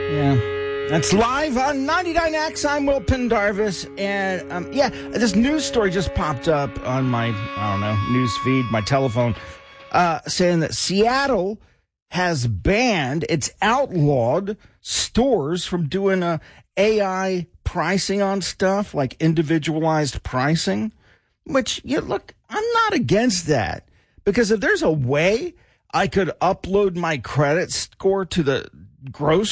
Yeah. That's live on 99X. I'm Will Pendarvis. And, this news story just popped up on my, news feed, my telephone, saying that Seattle has banned, it's outlawed stores from doing AI pricing on stuff, like individualized pricing, which, look, I'm not against that. Because if there's a way I could upload my credit score to the grocery